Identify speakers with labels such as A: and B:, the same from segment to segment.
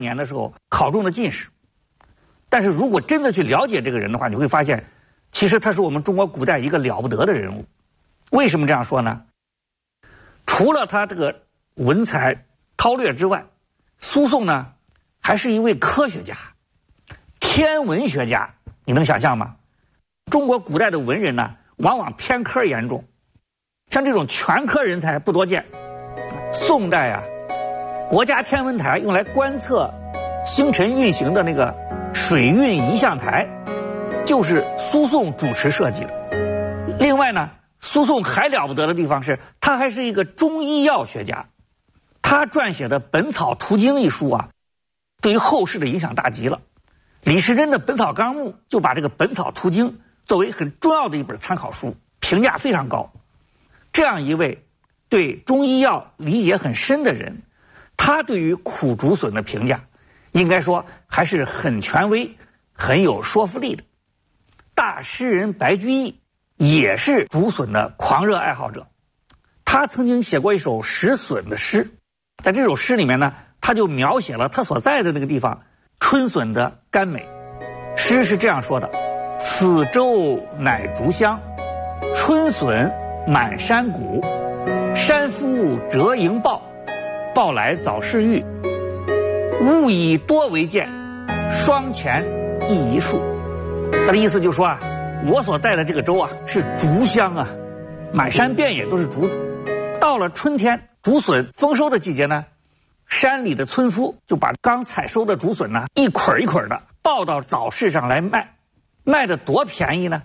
A: 年的时候考中的进士。但是如果真的去了解这个人的话，你会发现，其实他是我们中国古代一个了不得的人物。为什么这样说呢？除了他这个文采韬略之外，苏颂呢还是一位科学家、天文学家。你能想象吗？中国古代的文人呢，往往偏科严重，像这种全科人才不多见。宋代啊，国家天文台用来观测星辰运行的那个水运仪象台，就是苏颂主持设计的。另外呢，苏颂还了不得的地方是，他还是一个中医药学家。他撰写的《本草图经》一书啊，对于后世的影响大极了。李时珍的《本草纲目》就把这个《本草图经》作为很重要的一本参考书，评价非常高。这样一位对中医药理解很深的人，他对于苦竹笋的评价，应该说还是很权威、很有说服力的。大诗人白居易也是竹笋的狂热爱好者，他曾经写过一首食笋的诗，在这首诗里面呢，他就描写了他所在的那个地方春笋的甘美。诗是这样说的：此洲乃竹乡，春笋满山谷，山夫折营抱，抱来早逝欲，物以多为鉴，双前一树。他的意思就是说啊，我所在的这个州啊是竹乡啊，满山遍野都是竹子。到了春天竹笋丰收的季节呢，山里的村夫就把刚采收的竹笋呢一捆一捆的抱到早市上来卖，卖的多便宜呢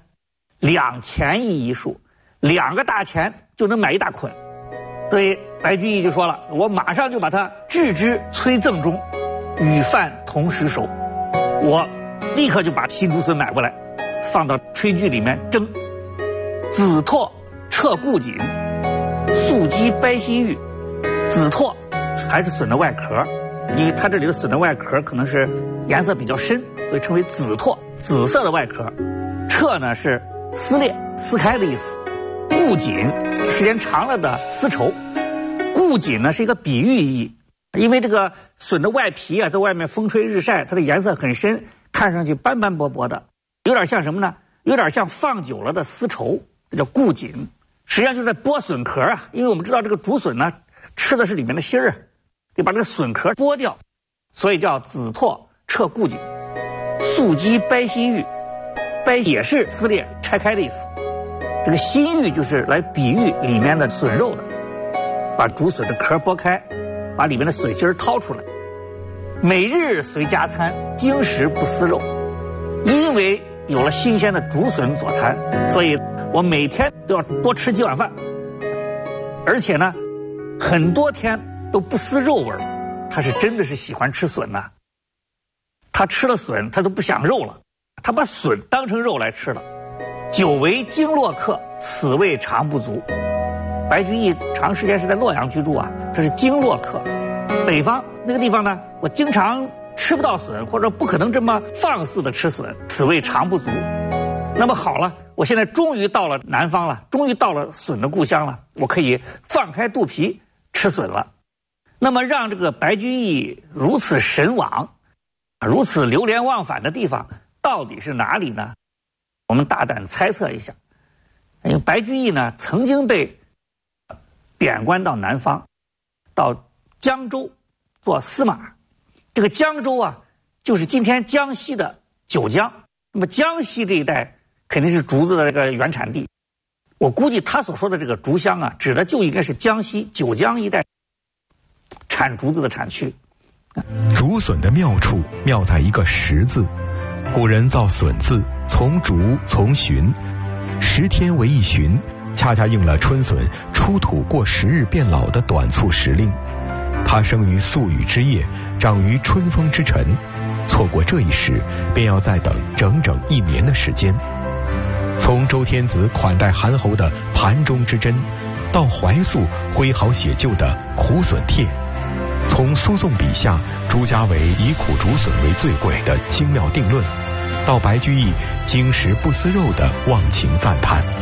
A: ，2钱一束，2个大钱就能买一大捆。所以白居易就说了，我马上就把它置之催赠中，与饭同时熟。我立刻就把新竹笋买过来，放到炊具里面蒸。紫拓彻固锦，素鸡掰西玉。紫拓还是笋的外壳，因为它这里的笋的外壳可能是颜色比较深，所以称为紫拓，紫色的外壳。彻呢是撕裂、撕开的意思。固锦时间长了的丝绸。固锦呢是一个比喻意义，因为这个笋的外皮啊，在外面风吹日晒，它的颜色很深，看上去斑斑驳驳的，有点像什么呢？有点像放久了的丝绸，这叫固锦。实际上就是在剥笋壳啊，因为我们知道这个竹笋呢吃的是里面的芯儿啊，得把这个笋壳剥掉，所以叫紫拓彻固锦。素鸡掰西玉，掰也是撕裂拆开的意思。这个西玉就是来比喻里面的笋肉的，把竹笋的壳剥开，把里面的笋芯掏出来。每日随加餐，经食不思肉。因为有了新鲜的竹笋佐餐，所以我每天都要多吃几碗饭，而且呢很多天都不思肉味儿。他是真的是喜欢吃笋呐，他吃了笋他都不想肉了，他把笋当成肉来吃了。久为经络客，此味常不足。白居易长时间是在洛阳居住啊，这是经络客。北方那个地方呢，我经常吃不到笋，或者不可能这么放肆的吃笋，此味常不足。那么好了，我现在终于到了南方了，终于到了笋的故乡了，我可以放开肚皮吃笋了。那么让这个白居易如此神往，如此流连忘返的地方到底是哪里呢？我们大胆猜测一下，因为白居易呢曾经被贬官到南方，到江州做司马。这个江州啊，就是今天江西的九江。那么江西这一带肯定是竹子的这个原产地，我估计他所说的这个竹乡啊，指的就应该是江西九江一带产竹子的产区。
B: 竹笋的妙处妙在一个食字，古人造笋字从竹从旬，10天为一旬，恰恰应了春笋出土过10日变老的短促时令。它生于宿雨之夜，长于春风之晨，错过这一时，便要再等整整1年的时间。从周天子款待韩侯的盘中之针，到怀素挥毫写就的苦笋帖，从苏颂笔下朱家伟以苦竹笋为最贵的精妙定论，到白居易经食不思肉的忘情赞叹，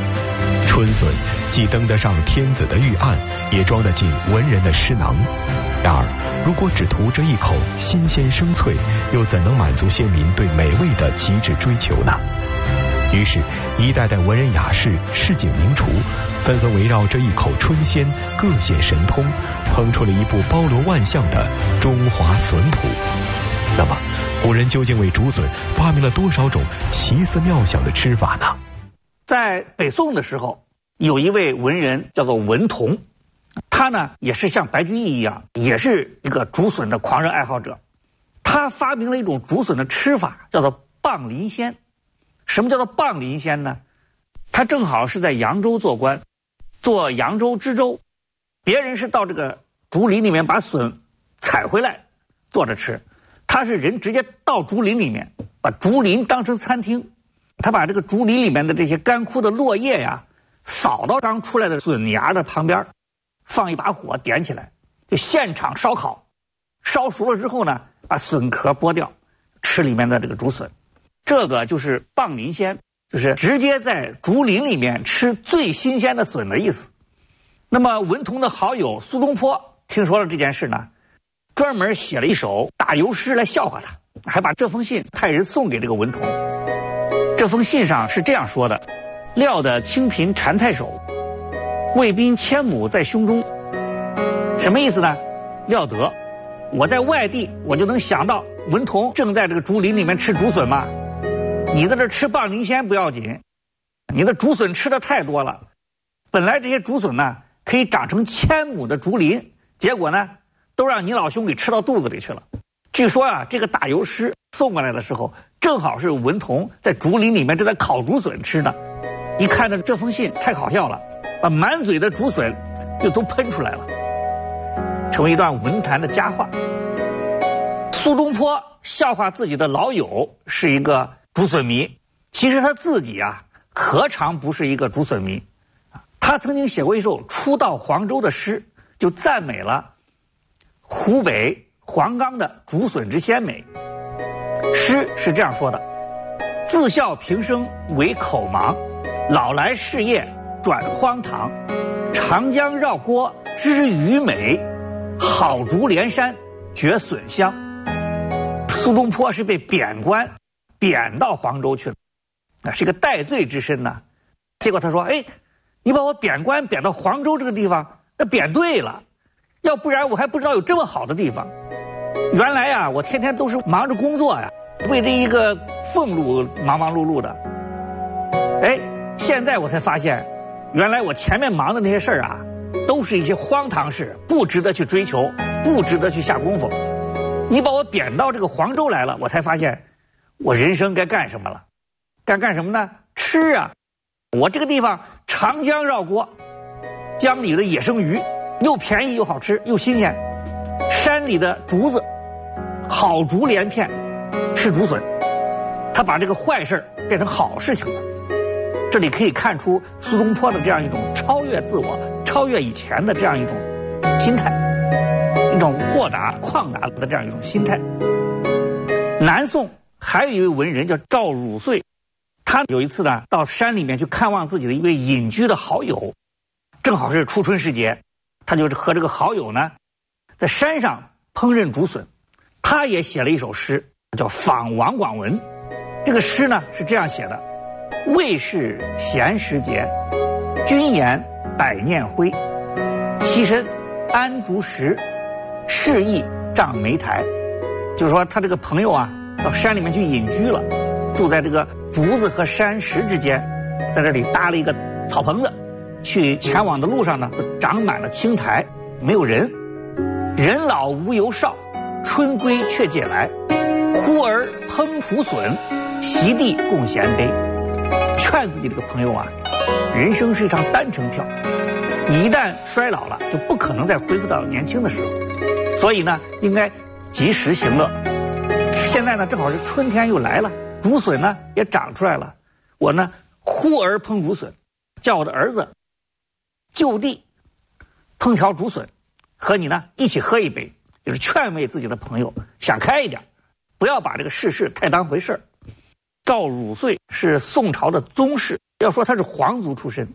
B: 春笋既登得上天子的御案，也装得进文人的诗囊。然而，如果只图这一口新鲜生脆，又怎能满足先民对美味的极致追求呢？于是，一代代文人雅士、市井名厨，纷纷围绕这一口春鲜，各显神通，烹出了一部包罗万象的中华笋谱。那么，古人究竟为竹笋发明了多少种奇思妙想的吃法呢？
A: 在北宋的时候，有一位文人叫做文同，他呢也是像白居易一样，也是一个竹笋的狂热爱好者。他发明了一种竹笋的吃法，叫做棒鳞鲜。什么叫做棒鳞鲜呢？他正好是在扬州做官，做扬州知州，别人是到这个竹林里面把笋采回来做着吃，他是人直接到竹林里面，把竹林当成餐厅，他把这个竹林里面的这些干枯的落叶呀，扫到刚出来的笋芽的旁边，放一把火点起来，就现场烧烤，烧熟了之后呢，把笋壳剥掉，吃里面的这个竹笋。这个就是棒鳞鲜，就是直接在竹林里面吃最新鲜的笋的意思。那么文同的好友苏东坡听说了这件事呢，专门写了一首打油诗来笑话他，还把这封信派人送给这个文同。这封信上是这样说的：料得清贫禅太守，卫兵千亩在胸中。什么意思呢？料得我在外地，我就能想到文同正在这个竹林里面吃竹笋嘛。你在这吃棒鳞鲜不要紧，你的竹笋吃的太多了，本来这些竹笋呢可以长成1000亩的竹林，结果呢都让你老兄给吃到肚子里去了。据说啊，这个打油诗送过来的时候，正好是文同在竹林里面正在烤竹笋吃呢。一看到这封信太好笑了，把满嘴的竹笋就都喷出来了，成为一段文坛的佳话。苏东坡笑话自己的老友是一个竹笋迷，其实他自己啊何尝不是一个竹笋迷。他曾经写过一首初到黄州的诗，就赞美了湖北黄冈的竹笋之鲜美。诗是这样说的：自笑平生为口盲，老来事业转荒唐。长江绕郭知鱼美，好竹连山觉笋香。苏东坡是被贬官，贬到黄州去了，那是一个戴罪之身呢。结果他说：哎，你把我贬官贬到黄州这个地方，那贬对了，要不然我还不知道有这么好的地方。原来呀，我天天都是忙着工作呀，为这一个俸禄忙忙碌碌的。哎，现在我才发现，原来我前面忙的那些事儿啊，都是一些荒唐事，不值得去追求，不值得去下功夫。你把我贬到这个黄州来了，我才发现我人生该干什么了。干什么呢？吃啊！我这个地方长江绕郭，江里的野生鱼又便宜又好吃又新鲜，山里的竹子好竹连片，吃竹笋。他把这个坏事变成好事情了。这里可以看出苏东坡的这样一种超越自我、超越以前的这样一种心态，一种豁达旷达的这样一种心态。南宋还有一位文人叫赵汝岁，他有一次呢到山里面去看望自己的一位隐居的好友，正好是初春时节，他就是和这个好友呢在山上烹饪竹笋。他也写了一首诗叫《访王广文》，这个诗呢是这样写的：未是闲时节，君言百念灰。栖身安竹石，适意帐梅台。就是说他这个朋友啊到山里面去隐居了，住在这个竹子和山石之间，在这里搭了一个草棚子，去前往的路上呢长满了青苔，没有人。人老无由少，春归却解来。忽而烹蒲笋，席地共衔杯。劝自己这个朋友啊，人生是一张单程票，你一旦衰老了，就不可能再恢复到年轻的时候。所以呢，应该及时行乐。现在呢，正好是春天又来了，竹笋呢也长出来了。我呢，忽而烹竹笋，叫我的儿子就地烹调竹笋，和你呢一起喝一杯，就是劝慰自己的朋友想开一点，不要把这个世事太当回事。赵汝岁是宋朝的宗室，要说他是皇族出身，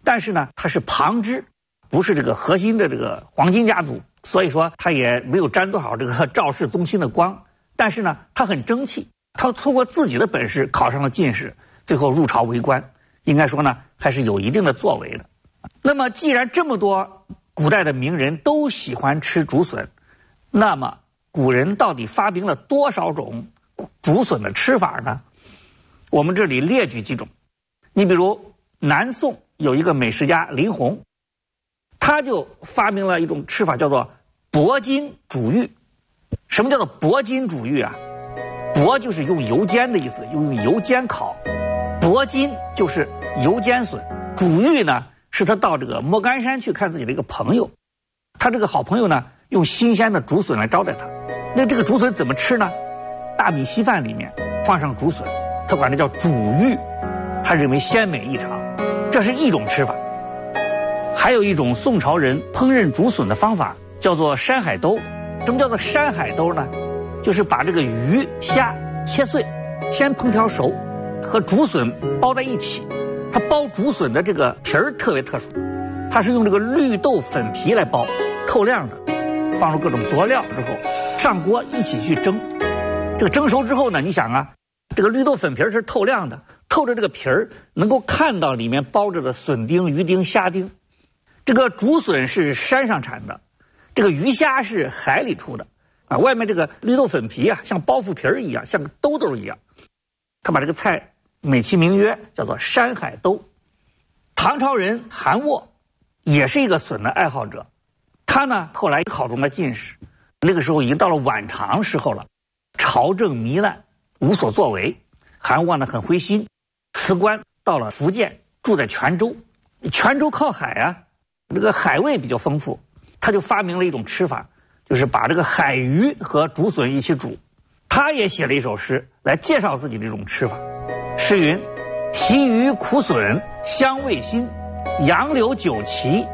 A: 但是呢，他是旁支，不是这个核心的这个黄金家族，所以说他也没有沾多少这个赵氏宗亲的光。但是呢，他很争气，他通过自己的本事考上了进士，最后入朝为官，应该说呢，还是有一定的作为的。那么既然这么多古代的名人都喜欢吃竹笋，那么古人到底发明了多少种竹笋的吃法呢？我们这里列举几种。你比如南宋有一个美食家林洪，他就发明了一种吃法，叫做薄筋煮玉。什么叫做薄筋煮玉啊？薄就是用油煎的意思，用油煎烤。薄筋就是油煎笋。煮玉呢，是他到这个莫干山去看自己的一个朋友，他这个好朋友呢，用新鲜的竹笋来招待他。那这个竹笋怎么吃呢？大米稀饭里面放上竹笋，他管这叫煮玉，他认为鲜美异常，这是一种吃法。还有一种宋朝人烹饪竹笋的方法，叫做山海兜。什么叫做山海兜呢？就是把这个鱼虾切碎，先烹调熟，和竹笋包在一起。它包竹笋的这个皮儿特别特殊，它是用这个绿豆粉皮来包，透亮的，放入各种佐料之后上锅一起去蒸。这个蒸熟之后呢，你想啊，这个绿豆粉皮是透亮的，透着这个皮儿能够看到里面包着的笋丁、鱼丁、虾丁。这个竹笋是山上产的，这个鱼虾是海里出的啊，外面这个绿豆粉皮啊，像包袱皮儿一样，像个兜兜一样。他把这个菜美其名曰叫做山海兜。唐朝人韩沃也是一个笋的爱好者，他呢后来考中了进士，那个时候已经到了晚唐时候了，朝政糜烂，无所作为。韩沃呢很灰心，辞官到了福建，住在泉州。泉州靠海啊，这个海味比较丰富，他就发明了一种吃法，就是把这个海鱼和竹笋一起煮。他也写了一首诗来介绍自己这种吃法。诗云：提鱼苦笋香味新，杨柳酒旗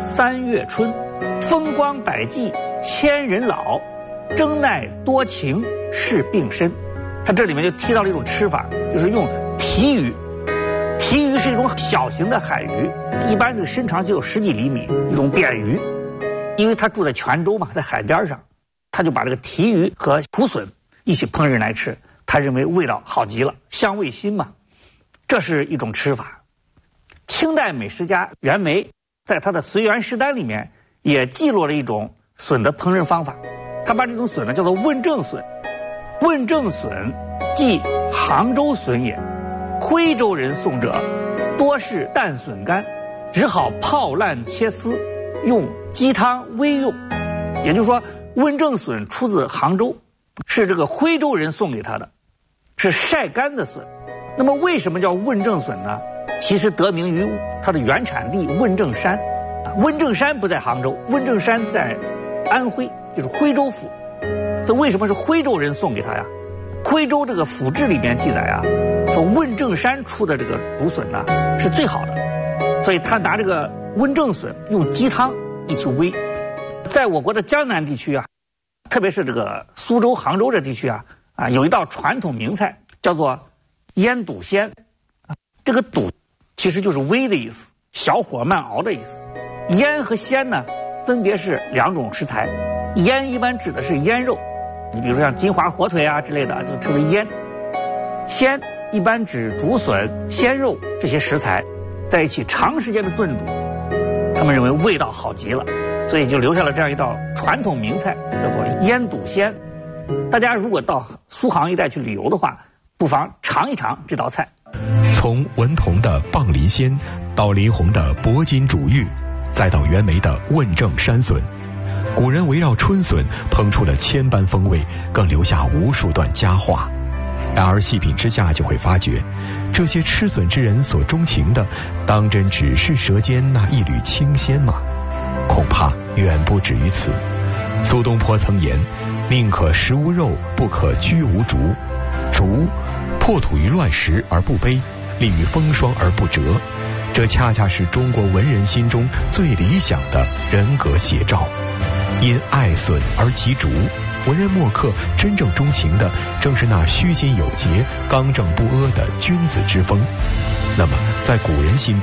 A: 3月春，风光百计千人老，争耐多情是病身。他这里面就提到了一种吃法，就是用提鱼。提鱼是一种小型的海鱼，一般这个身长就有10几厘米，一种扁鱼。因为他住在泉州嘛，在海边上，他就把这个提鱼和苦笋一起烹饪来吃，他认为味道好极了，香味新嘛。这是一种吃法。清代美食家袁枚在他的《随园食单》里面也记录了一种笋的烹饪方法，他把这种笋呢叫做问政笋。问政笋即杭州笋也，徽州人送者多是淡笋干，只好泡烂切丝，用鸡汤煨用。也就是说，问政笋出自杭州，是这个徽州人送给他的，是晒干的笋。那么为什么叫问政笋呢？其实得名于它的原产地问政山。问政山不在杭州，问政山在安徽，就是徽州府。所以为什么是徽州人送给他呀？徽州这个府志里面记载啊，说问政山出的这个竹笋呢是最好的，所以他拿这个问政笋用鸡汤一起煨。在我国的江南地区啊，特别是这个苏州、杭州这地区啊，有一道传统名菜叫做腌笃鲜。这个笃其实就是煨的意思，小火慢熬的意思。腌和鲜呢，分别是2种食材。腌一般指的是腌肉，你比如说像金华火腿啊之类的，就称为腌。鲜一般指竹笋、鲜肉这些食材在一起长时间的炖煮，他们认为味道好极了，所以就留下了这样一道传统名菜，叫做腌笃鲜。大家如果到苏杭一带去旅游的话，不妨尝一尝这道菜。
B: 从文同的棒梨鲜，到林洪的薄筋煮玉，再到袁枚的问政山笋，古人围绕春笋烹出了千般风味，更留下无数段佳话。然而细品之下就会发觉，这些吃笋之人所钟情的，当真只是舌尖那一缕清鲜吗？恐怕远不止于此。苏东坡曾言：宁可食无肉，不可居无竹。竹破土于乱石而不卑，立于风霜而不折，这恰恰是中国文人心中最理想的人格写照。因爱笋而及竹，文人墨客真正钟情的正是那虚心有节、刚正不阿的君子之风。那么在古人心中，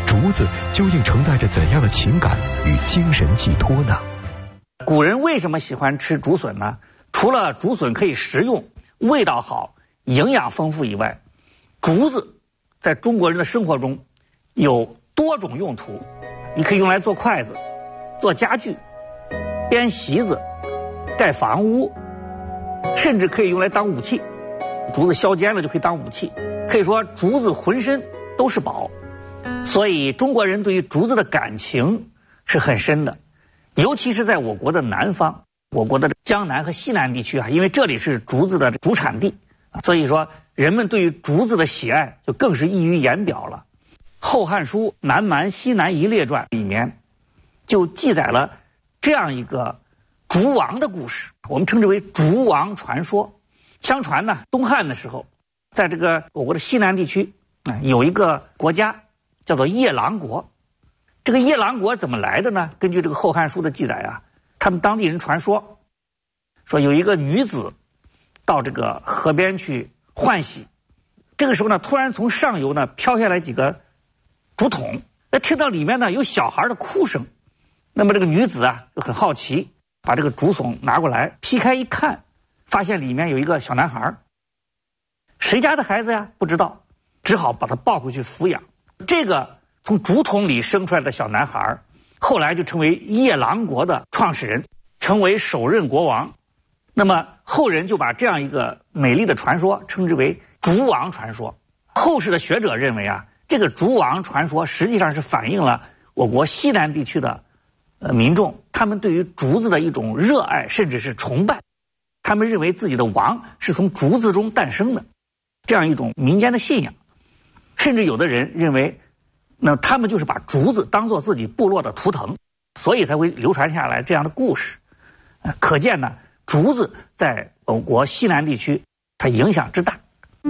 B: 竹子究竟承载着怎样的情感与精神寄托呢？
A: 古人为什么喜欢吃竹笋呢？除了竹笋可以食用、味道好、营养丰富以外，竹子在中国人的生活中有多种用途。你可以用来做筷子、做家具、编席子、盖房屋，甚至可以用来当武器。竹子削尖了就可以当武器，可以说竹子浑身都是宝。所以中国人对于竹子的感情是很深的，尤其是在我国的南方，我国的江南和西南地区啊，因为这里是竹子的主产地，所以说人们对于竹子的喜爱就更是溢于言表了。《后汉书·南蛮西南夷列传》里面就记载了这样一个竹王的故事，我们称之为竹王传说。相传呢，东汉的时候，在这个我国的西南地区有一个国家叫做夜郎国。这个夜郎国怎么来的呢？根据这个《后汉书》的记载啊，他们当地人传说有一个女子到这个河边去换洗，这个时候呢，突然从上游呢飘下来几个竹筒，听到里面呢有小孩的哭声。那么这个女子啊就很好奇，把这个竹筒拿过来劈开一看，发现里面有一个小男孩。谁家的孩子呀？不知道，只好把他抱回去抚养。这个从竹筒里生出来的小男孩，后来就成为夜郎国的创始人，成为首任国王。那么后人就把这样一个美丽的传说称之为竹王传说。后世的学者认为啊，这个竹王传说实际上是反映了我国西南地区的民众，他们对于竹子的一种热爱甚至是崇拜。他们认为自己的王是从竹子中诞生的，这样一种民间的信仰。甚至有的人认为，那他们就是把竹子当作自己部落的图腾，所以才会流传下来这样的故事。可见呢，竹子在我国西南地区它影响之大。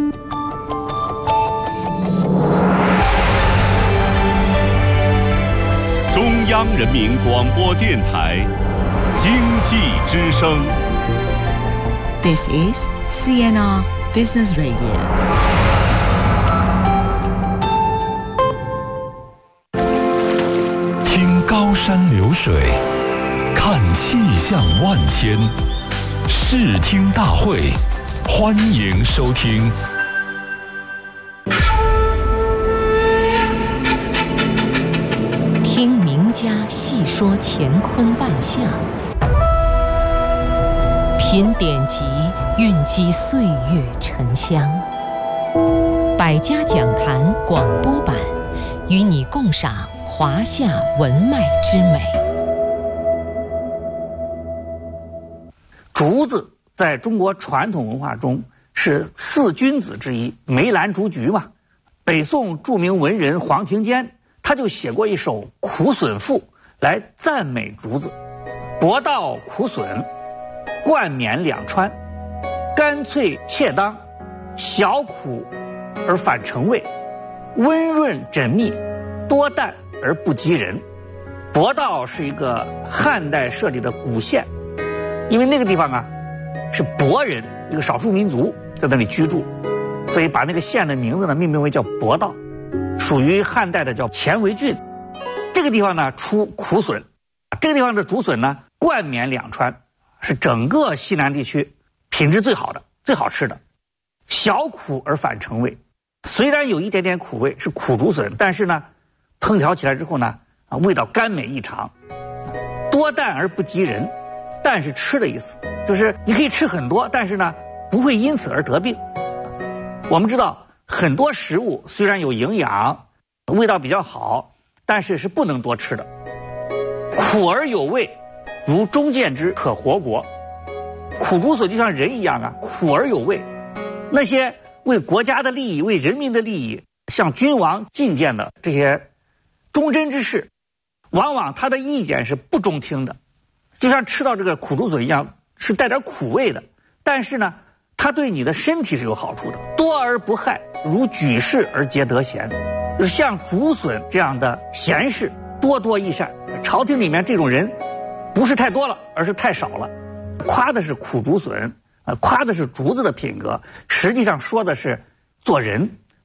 C: 中央人民广播电台经济之声。
D: This is CNR Business Radio.
E: 听高山流水，看气象万千，视听大会，欢迎收听。
D: 听名家细说乾坤万象，品典籍，蕴积岁月沉香。百家讲坛广播版，与你共赏华夏文脉之美。
A: 竹子在中国传统文化中是四君子之一，梅兰竹菊嘛。北宋著名文人黄庭坚他就写过一首《苦笋赋》来赞美竹子：薄道苦笋，冠冕两川，干脆切当，小苦而反成味，温润缜密，多淡而不激人。博道是一个汉代设立的古县，因为那个地方啊是博人，一个少数民族在那里居住，所以把那个县的名字呢命名为叫博道，属于汉代的叫乾为郡。这个地方呢出苦笋，这个地方的竹笋呢冠冕两川，是整个西南地区品质最好的、最好吃的。小苦而反成味，虽然有一点点苦味，是苦竹笋，但是呢烹调起来之后呢味道甘美异常。多淡而不激人，淡是吃的意思，就是你可以吃很多，但是呢不会因此而得病。我们知道很多食物虽然有营养，味道比较好，但是是不能多吃的。苦而有味，如中见之，可活国。苦竹笋就像人一样啊，苦而有味。那些为国家的利益、为人民的利益向君王进谏的这些忠贞之士，往往他的意见是不中听的，就像吃到这个苦竹笋一样，是带点苦味的，但是呢它对你的身体是有好处的。多而不害，如举世而皆得贤。就是像竹笋这样的贤士多多益善，朝廷里面这种人不是太多了，而是太少了。夸的是苦竹笋，夸的是竹子的品格，实际上说的是做人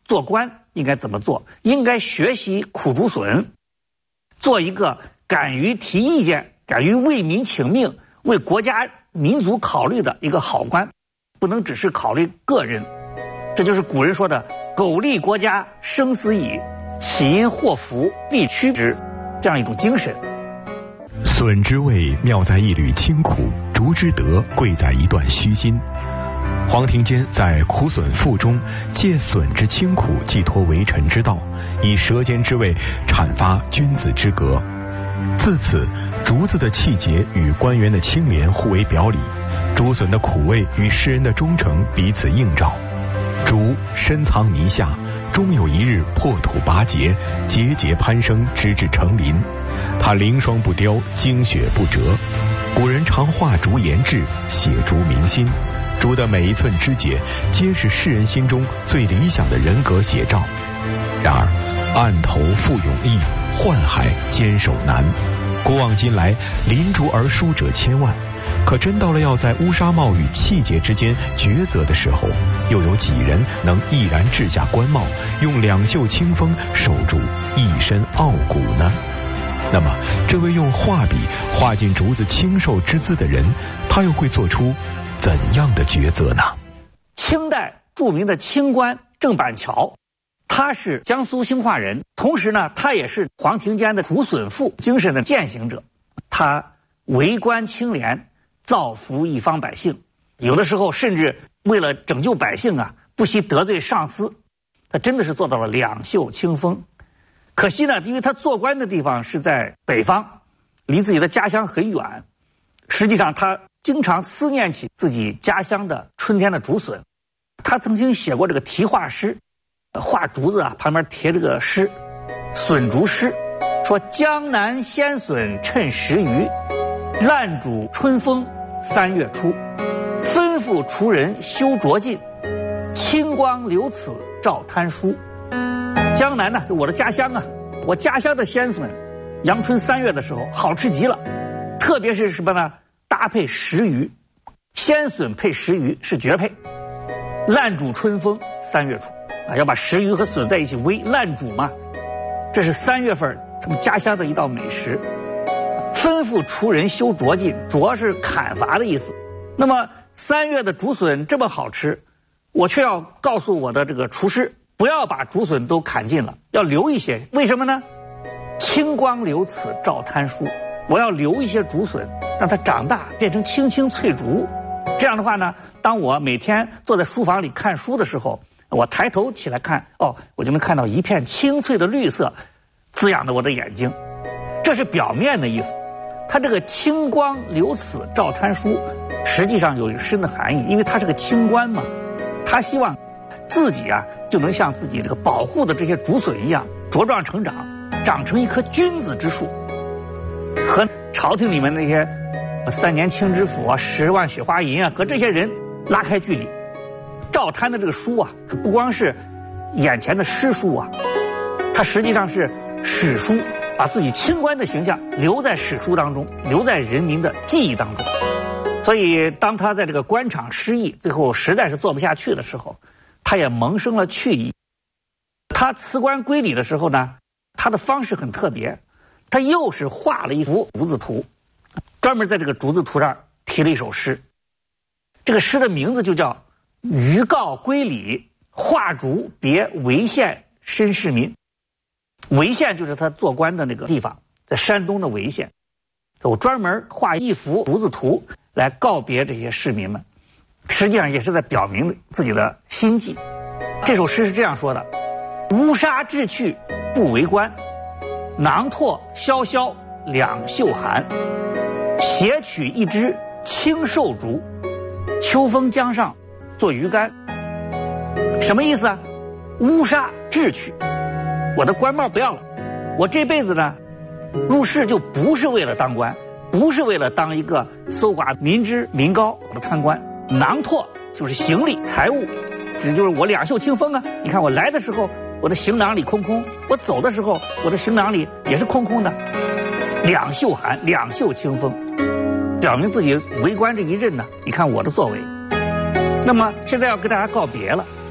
A: 做官应该怎么做，应该学习苦竹笋，做一个敢于提意见、敢于为民请命、为国家民族考虑的一个好官，不能只是考虑个人。这就是古人说的苟利国家生死以，岂因祸福必趋之，这样一种精神。
B: 笋之味妙在一缕清苦，竹之德贵在一段虚心。黄庭坚在《苦笋赋》中借笋之清苦寄托为臣之道，以舌尖之味阐发君子之格。自此，竹子的气节与官员的清廉互为表里，竹笋的苦味与诗人的忠诚彼此映照。竹深藏泥下，终有一日破土拔节，节节攀升，直至成林。它凌霜不凋，精雪不折。古人常画竹言志，写竹明心。竹的每一寸枝节，皆是世人心中最理想的人格写照。然而，案头复勇毅，宦海坚守难。古往今来，临竹而书者千万，可真到了要在乌纱帽与气节之间抉择的时候，又有几人能毅然掷下官帽，用两袖清风守住一身傲骨呢？那么，这位用画笔画进竹子清瘦之姿的人，他又会做出怎样的抉择呢？
A: 清代著名的清官郑板桥，他是江苏兴化人，同时呢，他也是黄庭坚的《苦笋赋》精神的践行者。他为官清廉，造福一方百姓，有的时候甚至为了拯救百姓啊，不惜得罪上司。他真的是做到了两袖清风。可惜呢，因为他做官的地方是在北方，离自己的家乡很远，实际上他经常思念起自己家乡的春天的竹笋。他曾经写过这个题画诗，画竹子啊，旁边贴这个诗，笋竹诗，说江南鲜笋趁时余，烂煮春风3月初，吩咐厨人修拙劲，清光留此照贪书。江南呢，是我的家乡啊，我家乡的鲜笋，阳春3月的时候好吃极了，特别是什么呢？搭配时鱼，鲜笋配时鱼是绝配。烂煮春风3月初啊，要把时鱼和笋在一起煨烂煮嘛，这是3月份他们家乡的一道美食。吩咐厨人修拙劲，拙是砍伐的意思。那么3月的竹笋这么好吃，我却要告诉我的这个厨师，不要把竹笋都砍尽了，要留一些。为什么呢？清光留此照贪书，我要留一些竹笋，让它长大变成青青翠竹。这样的话呢，当我每天坐在书房里看书的时候，我抬头起来看，我就能看到一片青翠的绿色滋养着我的眼睛。这是表面的意思，它这个清光留此照贪书实际上有一个深的含义，因为他是个清官嘛，他希望自己啊就能像自己这个保护的这些竹笋一样茁壮成长，长成一棵君子之树，和朝廷里面那些3年清知府啊、10万雪花银啊，和这些人拉开距离。赵贪的这个书啊，它不光是眼前的诗书啊，它实际上是史书，把自己清官的形象留在史书当中，留在人民的记忆当中。所以当他在这个官场失意，最后实在是做不下去的时候，他也萌生了去意。他辞官归里的时候呢，他的方式很特别，他又是画了一幅竹子图，专门在这个竹子图上题了一首诗。这个诗的名字就叫余告归里，画竹别潍县绅士民。潍县就是他做官的那个地方，在山东的潍县。我专门画一幅竹子图来告别这些市民们，实际上也是在表明自己的心迹。这首诗是这样说的：乌纱掷去不为官，囊拓萧萧两袖寒，携取一枝青瘦竹，秋风江上做鱼竿。什么意思啊？乌纱掷去，我的官帽不要了，我这辈子呢入仕就不是为了当官，不是为了当一个搜刮民脂民膏的贪官。囊拓就是行李财物，这就是我两袖清风啊。你看我来的时候我的行囊里空空，我走的时候我的行囊里也是空空的。两袖寒，两袖清风，表明自己为官这一任呢，你看我的作为。那么现在要跟大家告别了，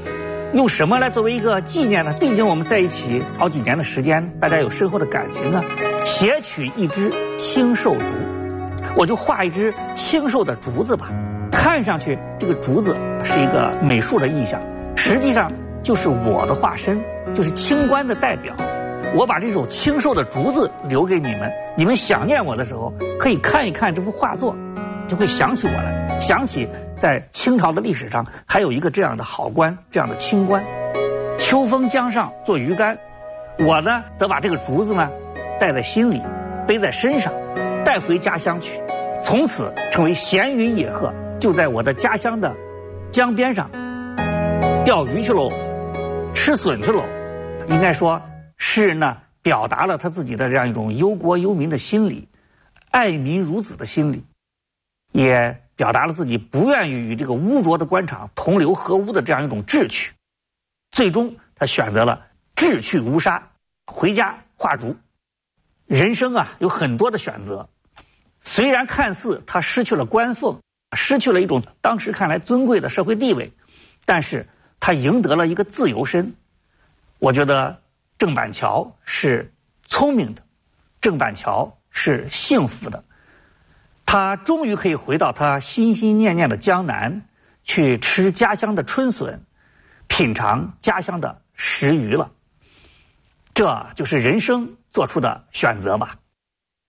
A: 用什么来作为一个纪念呢？毕竟我们在一起好几年的时间，大家有深厚的感情呢。写取一枝青瘦竹，我就画一只清瘦的竹子吧。看上去这个竹子是一个美术的意象，实际上就是我的化身，就是清官的代表。我把这首清瘦的竹子留给你们，你们想念我的时候可以看一看这幅画作，就会想起我来，想起在清朝的历史上还有一个这样的好官，这样的清官。秋风江上做鱼竿，我呢则把这个竹子呢带在心里，背在身上，带回家乡去，从此成为闲云野鹤，就在我的家乡的江边上钓鱼去喽，吃笋去喽。应该说诗人呢表达了他自己的这样一种忧国忧民的心理，爱民如子的心理，也表达了自己不愿意与这个污浊的官场同流合污的这样一种志趣。最终他选择了志趣无杀，回家画竹。人生啊有很多的选择，虽然看似他失去了官俸，失去了一种当时看来尊贵的社会地位，但是他赢得了一个自由身。我觉得郑板桥是聪明的，郑板桥是幸福的，他终于可以回到他心心念念的江南，去吃家乡的春笋，品尝家乡的食鱼了。这就是人生做出的选择吧。